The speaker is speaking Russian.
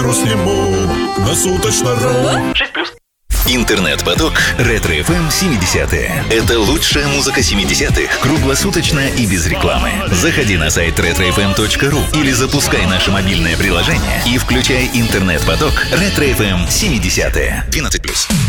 по-взрослому на Суточно.ру. 6+. Интернет-поток Ретро-ФМ 70-е. Это лучшая музыка 70-х, круглосуточно и без рекламы. Заходи на сайт retrofm.ru или запускай наше мобильное приложение и включай интернет-поток Ретро-ФМ 70-е. 12+.